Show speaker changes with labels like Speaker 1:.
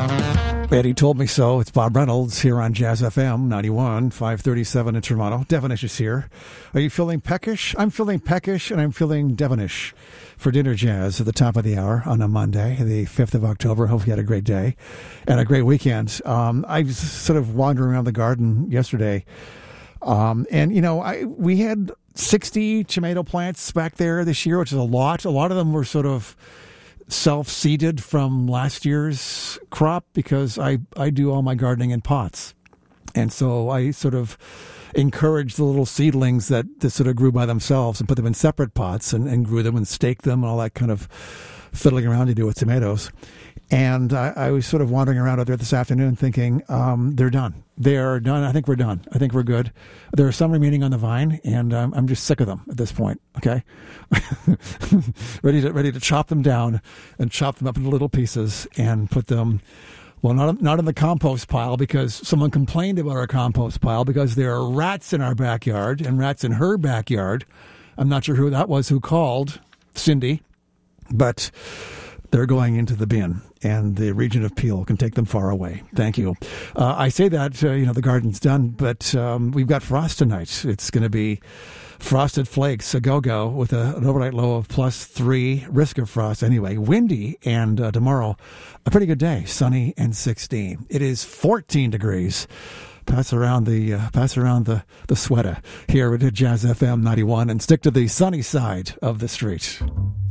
Speaker 1: Eddie told me so. It's Bob Reynolds here on Jazz FM 91, 537 in Toronto. Devonish is here. Are you feeling peckish? I'm feeling peckish, and I'm feeling Devonish for Dinner Jazz at the top of the hour on a Monday, the 5th of October. Hope you had a great day and a great weekend. I was sort of wandering around the garden yesterday, and, we had 60 tomato plants back there this year, which is a lot. A lot of them were sort of self-seeded from last year's crop because I do all my gardening in pots. And so I sort of encouraged the little seedlings that sort of grew by themselves and put them in separate pots and grew them and staked them and all that kind of fiddling around you do with tomatoes. And I was sort of wandering around out there this afternoon thinking, they're done. They're done. I think we're done. I think we're good. There are some remaining on the vine, and I'm just sick of them at this point, okay? ready to chop them down and chop them up into little pieces and put them, well, not in the compost pile because someone complained about our compost pile because there are rats in our backyard and rats in her backyard. I'm not sure who that was who called, Cindy, but they're going into the bin, and the region of Peel can take them far away. Thank you. I say that, the garden's done, but we've got frost tonight. It's going to be frosted flakes, a go-go, with an overnight low of +3, risk of frost anyway. Windy, and tomorrow, a pretty good day, sunny and 16. It is 14 degrees. Pass around the sweater here at Jazz FM 91 and stick to the sunny side of the street.